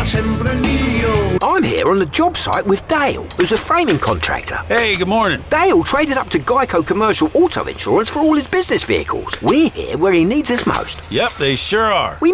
sempre meglio. I'm here on the job site with Dale, who's a framing contractor. Hey, good morning. Dale traded up to Geico Commercial Auto Insurance for all his business vehicles. We're here where he needs us most. Yep, they sure are. We